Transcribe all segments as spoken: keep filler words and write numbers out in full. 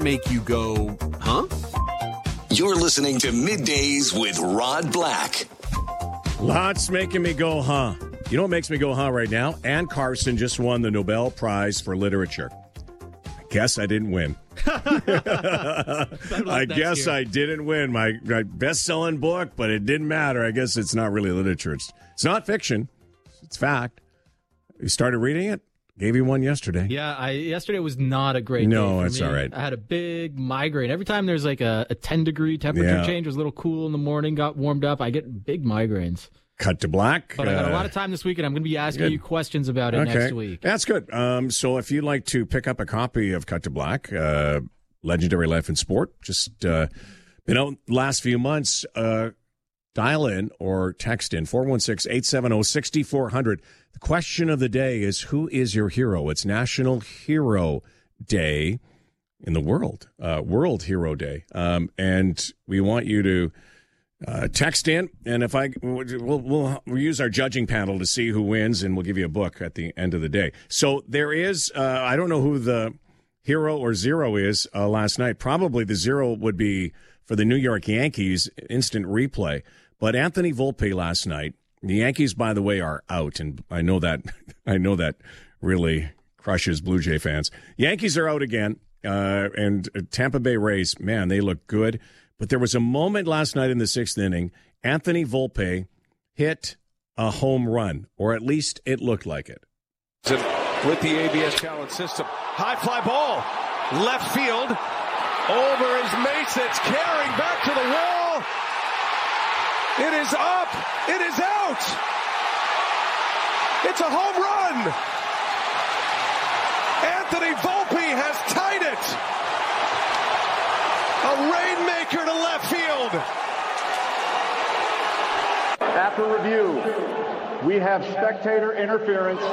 make you go, huh? You're listening to Middays with Rod Black. Lots making me go, huh? You know what makes me go, huh, right now? Anne Carson just won the Nobel Prize for Literature. I guess I didn't win. I guess year. I didn't win my, my best-selling book, but it didn't matter. I guess it's not really literature. It's, it's not fiction. It's fact. You started reading it? Gave you one yesterday. Yeah, I yesterday was not a great no, day for it's me. all right. I had a big migraine. Every time there's like a, a ten-degree temperature yeah. change, it was a little cool in the morning, got warmed up, I get big migraines. Cut to black. But I got uh, a lot of time this week, and I'm going to be asking good. you questions about it okay. next week. That's good. Um, so if you'd like to pick up a copy of Cut to Black, uh, Legendary Life in Sport, just, uh, you know, last few months, uh, dial in or text in four one six, eight seven zero, six four zero zero. The question of the day is, who is your hero? It's National Hero Day in the world, uh, World Hero Day. Um, and we want you to uh, text in. And if I, we'll, we'll, we'll use our judging panel to see who wins, and we'll give you a book at the end of the day. So there is, uh, I don't know who the hero or zero is uh, last night. Probably the zero would be for the New York Yankees, instant replay. But Anthony Volpe last night, the Yankees, by the way, are out, and I know that I know that really crushes Blue Jay fans. Yankees are out again, uh, and Tampa Bay Rays, man, they look good. But there was a moment last night in the sixth inning, Anthony Volpe hit a home run, or at least it looked like it. With the A B S Challenge system, high fly ball, left field, over his mace, it's carrying back to the wall. It is up. It is out. It's a home run. Anthony Volpe has tied it. A rainmaker to left field. After review, we have spectator interference.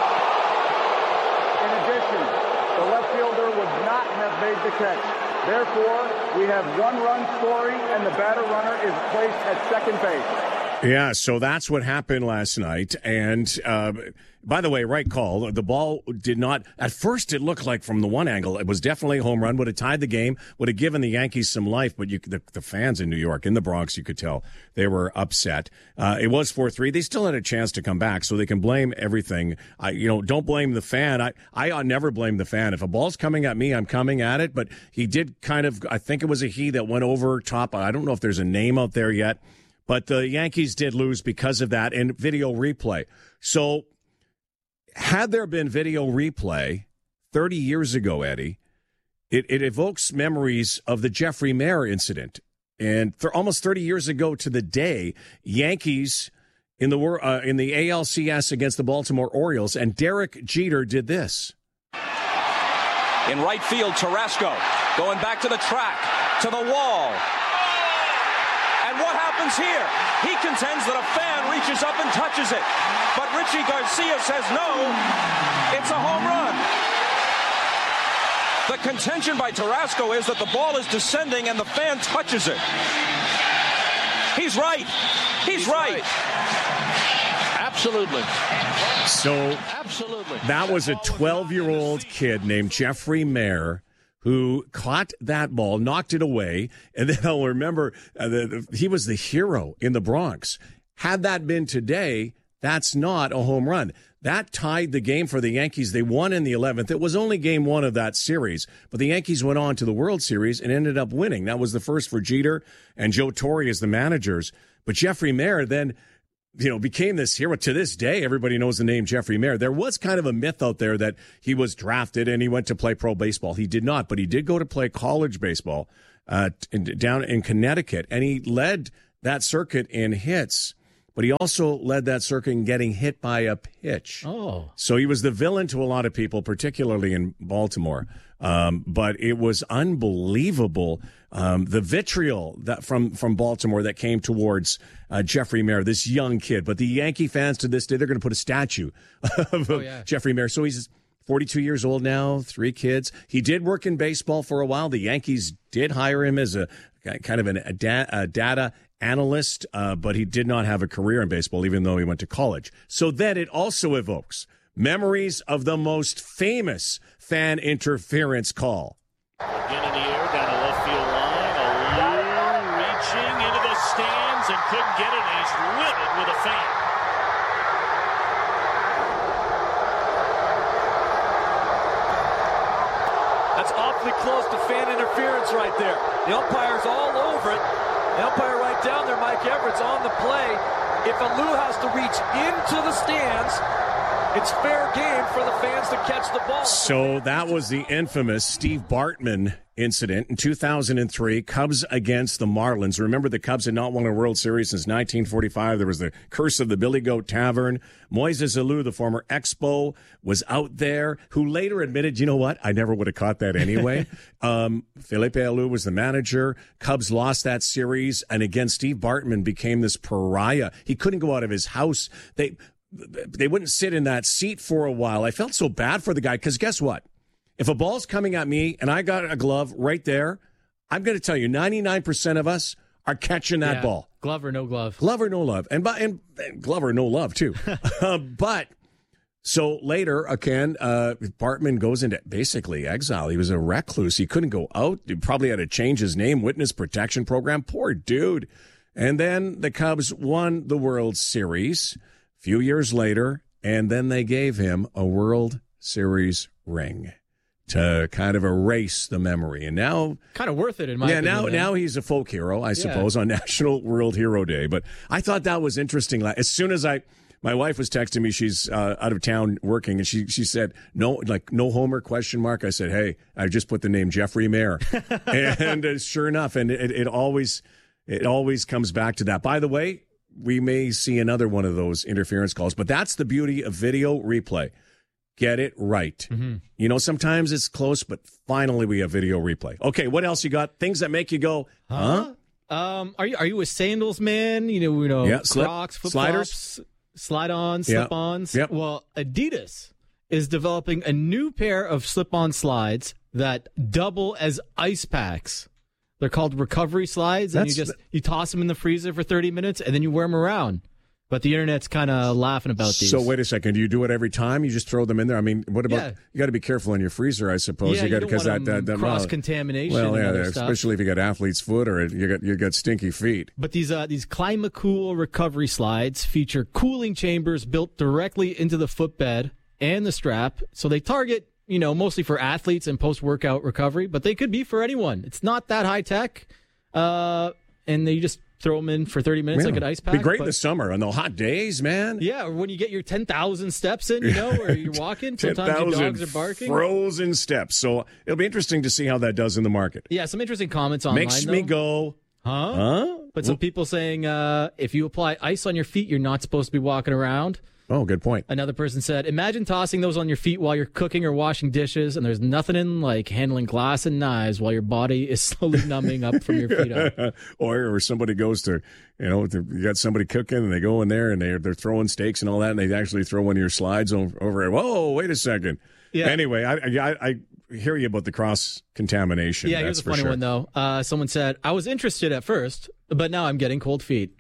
In addition, the left fielder would not have made the catch. Therefore, we have one run scoring, and the batter runner is placed at second base. Yeah, so that's what happened last night. And uh, by the way, right call. The ball did not, at first it looked like from the one angle, it was definitely a home run, would have tied the game, would have given the Yankees some life. But you, the, the fans in New York, in the Bronx, you could tell they were upset. Uh, it was four three. They still had a chance to come back, so they can blame everything. I, you know, don't blame the fan. I, I never blame the fan. If a ball's coming at me, I'm coming at it. But he did kind of, I think it was a he that went over top. I don't know if there's a name out there yet. But the Yankees did lose because of that and video replay. So had there been video replay thirty years ago, Eddie, it, it evokes memories of the Jeffrey Maier incident. And th- almost thirty years ago to the day, Yankees in the uh, in the A L C S against the Baltimore Orioles, and Derek Jeter did this. In right field, Tarasco going back to the track, to the wall. And what happens here? He contends that a fan reaches up and touches it. But Richie Garcia says no, it's a home run. The contention by Tarasco is that the ball is descending and the fan touches it. He's right. He's, He's right. right. Absolutely. So Absolutely. That was a twelve-year-old kid named Jeffrey Maier who caught that ball, knocked it away, and then I'll remember uh, the, he was the hero in the Bronx. Had that been today, that's not a home run. That tied the game for the Yankees. They won in the eleventh. It was only game one of that series, but the Yankees went on to the World Series and ended up winning. That was the first for Jeter and Joe Torre as the managers. But Jeffrey Maier then, you know, became this hero. To this day, everybody knows the name Jeffrey Maier. There was kind of a myth out there that he was drafted and he went to play pro baseball. He did not, but he did go to play college baseball uh, in, down in Connecticut, and he led that circuit in hits. But he also led that circuit in getting hit by a pitch. Oh. So he was the villain to a lot of people, particularly in Baltimore. Um, but it was unbelievable, um, the vitriol that from, from Baltimore that came towards uh, Jeffrey Maier, this young kid. But the Yankee fans to this day, they're going to put a statue of oh, yeah. Jeffrey Maier. So he's forty-two years old now, three kids. He did work in baseball for a while. The Yankees did hire him as a kind of an, a, da, a data analyst, uh, but he did not have a career in baseball, even though he went to college. So then it also evokes memories of the most famous fan interference call. Again in the air, down the left field line. Alou reaching into the stands and couldn't get it, and he's livid with a fan. That's awfully close to fan interference right there. The umpire's all over it. The umpire right down there, Mike Everett's on the play. If Alou has to reach into the stands, it's fair game for the fans to catch the ball. So that was the infamous Steve Bartman incident in two thousand three, Cubs against the Marlins. Remember, the Cubs had not won a World Series since nineteen forty-five. There was the curse of the Billy Goat Tavern. Moises Alou, the former Expo, was out there, who later admitted, you know what, I never would have caught that anyway. um, Felipe Alou was the manager. Cubs lost that series, and again, Steve Bartman became this pariah. He couldn't go out of his house. They... They wouldn't sit in that seat for a while. I felt so bad for the guy because guess what? If a ball's coming at me and I got a glove right there, I'm going to tell you ninety-nine percent of us are catching that yeah, ball. Glove or no glove. Glove or no love. And, and, and glove or no love, too. uh, but so later, again, uh, Bartman goes into basically exile. He was a recluse. He couldn't go out. He probably had to change his name, witness protection program. Poor dude. And then the Cubs won the World Series few years later, and then they gave him a World Series ring to kind of erase the memory. And now, kind of worth it in my yeah. opinion. Now, man. now he's a folk hero, I suppose, yeah. on National World Hero Day. But I thought that was interesting. As soon as I, my wife was texting me, she's uh, out of town working, and she she said no, like no Homer question mark. I said, hey, I just put the name Jeffrey Mayer, and uh, sure enough, and it, it always it always comes back to that. By the way, we may see another one of those interference calls, but that's the beauty of video replay. Get it right. Mm-hmm. You know, sometimes it's close, but finally we have video replay. Okay, what else you got? Things that make you go, huh? huh? Um, are you are you a sandals man? You know, you know, yeah, slip, Crocs, flip sliders, slide-ons, slip-ons. Yep. Well, Adidas is developing a new pair of slip-on slides that double as ice packs. They're called recovery slides, and That's, you just you toss them in the freezer for thirty minutes, and then you wear them around. But the internet's kind of laughing about these. So wait a second. Do you do it every time? You just throw them in there? I mean, what about, yeah. you got to be careful in your freezer, I suppose. Yeah, you got to because that, that, that cross-contamination Well, yeah, and especially stuff. if you got athlete's foot or you got you got stinky feet. But these uh, these ClimaCool recovery slides feature cooling chambers built directly into the footbed and the strap. So they target, you know, mostly for athletes and post-workout recovery, but they could be for anyone. It's not that high-tech. Uh, and they just throw them in for thirty minutes yeah. like an ice pack. Be great but, in the summer on the hot days, man. Yeah, or when you get your ten thousand steps in, you know, or you're walking. Sometimes your dogs are barking. Frozen steps. So it'll be interesting to see how that does in the market. Yeah, some interesting comments online. Makes though. me go, huh? Huh? But some people saying uh, if you apply ice on your feet, you're not supposed to be walking around. Oh, good point. Another person said, imagine tossing those on your feet while you're cooking or washing dishes, and there's nothing in like handling glass and knives while your body is slowly numbing up from your feet up. or, or somebody goes to, you know, you got somebody cooking, and they go in there, and they're, they're throwing steaks and all that, and they actually throw one of your slides over, over it. Whoa, wait a second. Yeah. Anyway, I, I, I hear you about the cross-contamination. Yeah, that's here's a for funny sure. one, though. Uh, someone said, I was interested at first, but now I'm getting cold feet.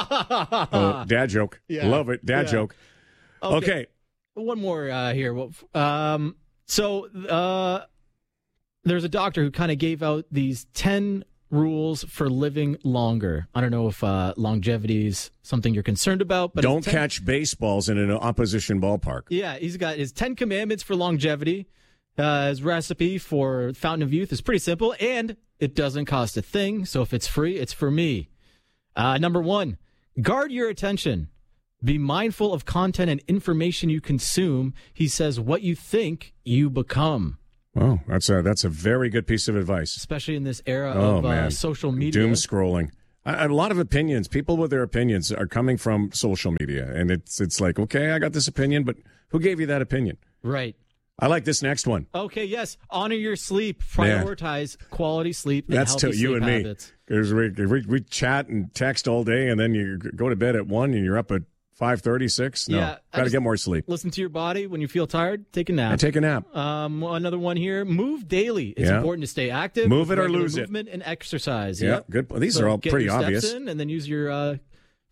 oh, dad joke. Yeah. Love it. Dad yeah. joke. Okay. okay. One more uh, here. Um, so uh, there's a doctor who kind of gave out these ten rules for living longer. I don't know if uh, longevity is something you're concerned about. But don't ten... catch baseballs in an opposition ballpark. Yeah, he's got his ten commandments for longevity. Uh, his recipe for Fountain of Youth is pretty simple, and it doesn't cost a thing. So if it's free, it's for me. Uh, number one, guard your attention. Be mindful of content and information you consume. He says, what you think, you become. Oh, that's a, that's a very good piece of advice. Especially in this era oh, of uh, social media. Doom scrolling. A, a lot of opinions. People with their opinions are coming from social media. And it's it's like, okay, I got this opinion, but who gave you that opinion? Right. I like this next one. Okay, yes. Honor your sleep. Prioritize yeah. quality sleep and That's healthy to you sleep and habits. me. Because we, we, we chat and text all day, and then you go to bed at one, and you're up at five thirty-six? No, yeah, got to get more sleep. Listen to your body. When you feel tired, take a nap. And take a nap. Um, another one here. Move daily. It's yeah. important to stay active. Move it or lose movement it. and exercise. Yeah, yep. good. These so are all get pretty your steps obvious. In and then use your uh,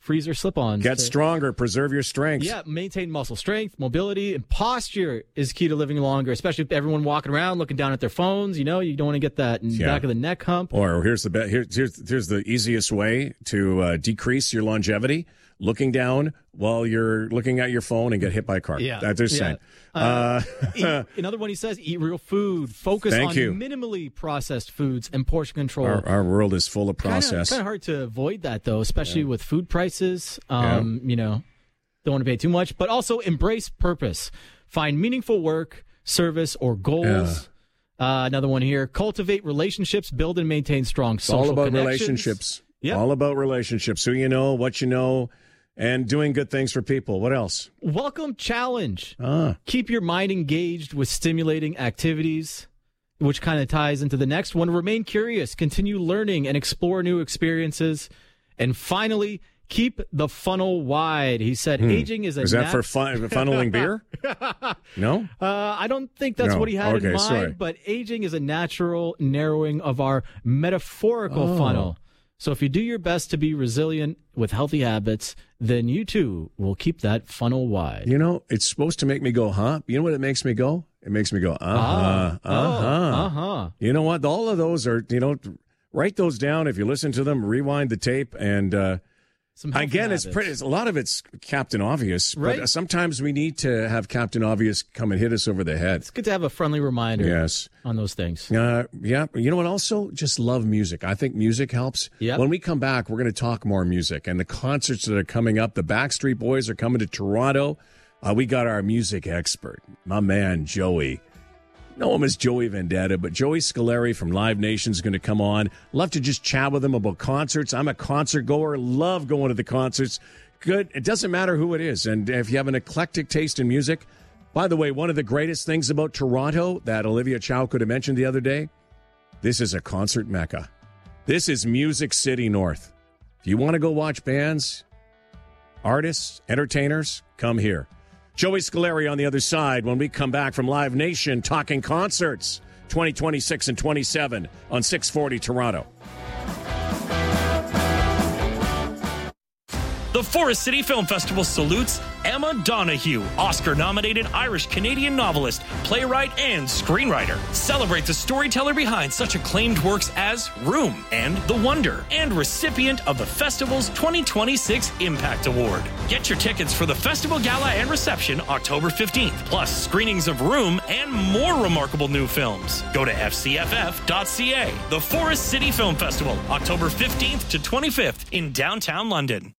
freezer slip-ons. Get to, stronger. Preserve your strength. Yeah, maintain muscle strength, mobility, and posture is key to living longer, especially if everyone walking around looking down at their phones. You know, you don't want to get that in the Yeah. back of the neck hump. Or here's the be- here's, here's here's the easiest way to uh, decrease your longevity: looking down while you're looking at your phone and get hit by a car. Yeah. That's what they're saying. Uh, Uh, eat, another one he says, eat real food. Focus Thank on you. minimally processed foods and portion control. our, our world is full of Kinda- process. Kind of hard to avoid that, though, especially with food prices. Um, You know, don't want to pay too much, but also embrace purpose. Find meaningful work, service, or goals. Uh, another one here, cultivate relationships, build and maintain strong It's social all about connections. relationships. Yeah. All about relationships. Who you know, what you know, and doing good things for people. What else? Welcome challenge. Ah. Keep your mind engaged with stimulating activities, which kind of ties into the next one. Remain curious, continue learning, and explore new experiences. And finally, keep the funnel wide. He said aging is a Is that nat- for fun- funneling beer? No? Uh, I don't think that's No. what he had in Okay, mind, sorry. but aging is a natural narrowing of our metaphorical Oh. funnel. So if you do your best to be resilient with healthy habits, then you too will keep that funnel wide. You know, it's supposed to make me go, huh? You know what it makes me go? It makes me go, uh-huh, Ah. uh-huh. Oh, uh-huh. You know what? All of those are, you know, write those down. If you listen to them, rewind the tape. And uh, Some healthy again, it's habits. pretty, it's, a lot of it's Captain Obvious. Right. But sometimes we need to have Captain Obvious come and hit us over the head. It's good to have a friendly reminder Yes. on those things. Uh, yeah. You know what? Also, just love music. I think music helps. Yep. When we come back, we're going to talk more music and the concerts that are coming up. The Backstreet Boys are coming to Toronto. Uh, we got our music expert, my man, Joey. Know him as Joey Vendetta, but Joey Scolari from Live Nation is going to come on. Love to just chat with him about concerts. I'm a concert goer. Love going to the concerts. Good. It doesn't matter who it is. And if you have an eclectic taste in music, by the way, one of the greatest things about Toronto that Olivia Chow could have mentioned the other day, this is a concert mecca. This is Music City North. If you want to go watch bands, artists, entertainers, come here. Joey Scolari on the other side when we come back from Live Nation talking concerts twenty twenty-six and twenty-seven on six forty Toronto. The Forest City Film Festival salutes Emma Donoghue, Oscar-nominated Irish-Canadian novelist, playwright, and screenwriter. Celebrate the storyteller behind such acclaimed works as Room and The Wonder, and recipient of the festival's twenty twenty-six Impact Award. Get your tickets for the festival gala and reception October fifteenth, plus screenings of Room and more remarkable new films. Go to f c f f dot c a. The Forest City Film Festival, October fifteenth to twenty-fifth in downtown London.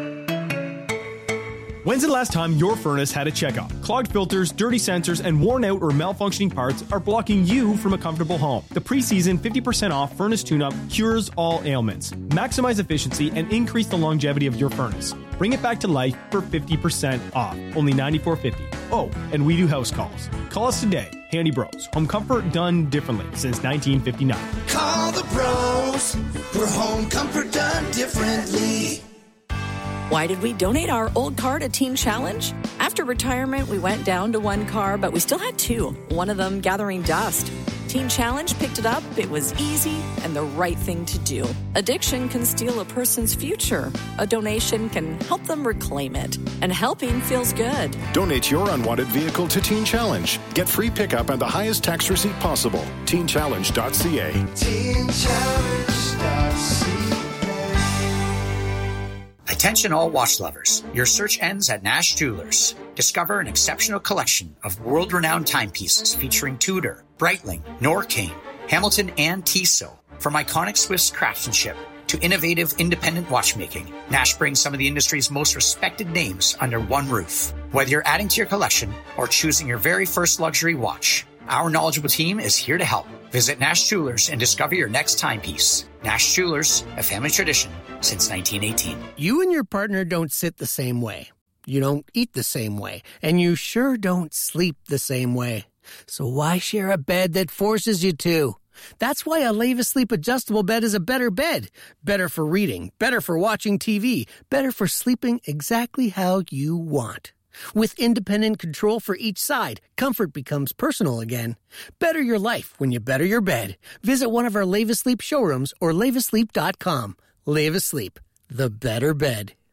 When's the last time your furnace had a checkup? Clogged filters, dirty sensors, and worn out or malfunctioning parts are blocking you from a comfortable home. The preseason fifty percent off furnace tune-up cures all ailments. Maximize efficiency and increase the longevity of your furnace. Bring it back to life for fifty percent off. Only ninety-four fifty. Oh, and we do house calls. Call us today. Handy Bros. Home comfort done differently since nineteen fifty-nine. Call the pros for home comfort done differently. Why did we donate our old car to Teen Challenge? After retirement, we went down to one car, but we still had two, one of them gathering dust. Teen Challenge picked it up, it was easy, and the right thing to do. Addiction can steal a person's future. A donation can help them reclaim it. And helping feels good. Donate your unwanted vehicle to Teen Challenge. Get free pickup and the highest tax receipt possible. teen challenge dot c a. teen challenge dot c a. Attention all watch lovers. Your search ends at Nash Jewelers. Discover an exceptional collection of world-renowned timepieces featuring Tudor, Breitling, Norqain, Hamilton, and Tissot. From iconic Swiss craftsmanship to innovative independent watchmaking, Nash brings some of the industry's most respected names under one roof. Whether you're adding to your collection or choosing your very first luxury watch, our knowledgeable team is here to help. Visit Nash Jewelers and discover your next timepiece. Nash Jewelers, a family tradition since nineteen eighteen. You and your partner don't sit the same way. You don't eat the same way. And you sure don't sleep the same way. So why share a bed that forces you to? That's why a Leva Sleep adjustable bed is a better bed. Better for reading, better for watching T V, better for sleeping exactly how you want. With independent control for each side, comfort becomes personal again. Better your life when you better your bed. Visit one of our Leva Sleep showrooms or leva sleep dot com. Leva Sleep, the better bed.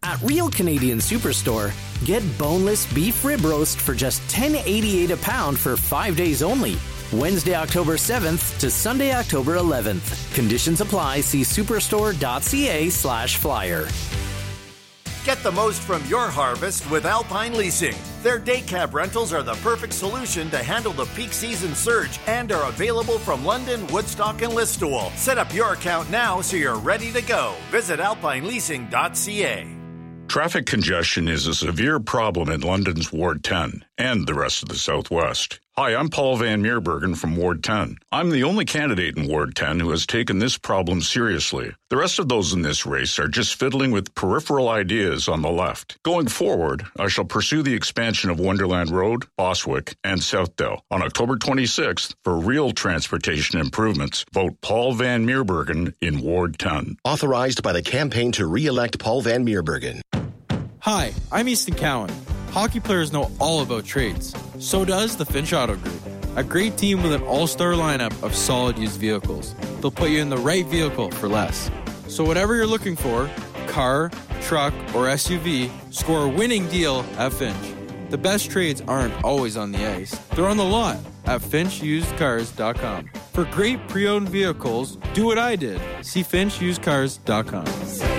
At Real Canadian Superstore, get boneless beef rib roast for just ten dollars and eighty-eight cents a pound for five days only. Wednesday, October seventh to Sunday, October eleventh. Conditions apply. See superstore.ca slash flyer. Get the most from your harvest with Alpine Leasing. Their day cab rentals are the perfect solution to handle the peak season surge and are available from London, Woodstock, and Listowel. Set up your account now so you're ready to go. Visit alpine leasing dot c a. Traffic congestion is a severe problem in London's Ward ten and the rest of the Southwest. Hi, I'm Paul Van Meerbergen from Ward ten. I'm the only candidate in Ward ten who has taken this problem seriously. The rest of those in this race are just fiddling with peripheral ideas on the left. Going forward, I shall pursue the expansion of Wonderland Road, Boswick, and Southdale. On October twenty-sixth, for real transportation improvements, vote Paul Van Meerbergen in Ward ten. Authorized by the campaign to re-elect Paul Van Meerbergen. Hi, I'm Easton Cowan. Hockey players know all about trades. So does the Finch Auto Group. A great team with an all-star lineup of solid used vehicles. They'll put you in the right vehicle for less. So whatever you're looking for, car, truck, or S U V, score a winning deal at Finch. The best trades aren't always on the ice. They're on the lot at finch used cars dot com. For great pre-owned vehicles, do what I did. See finch used cars dot com.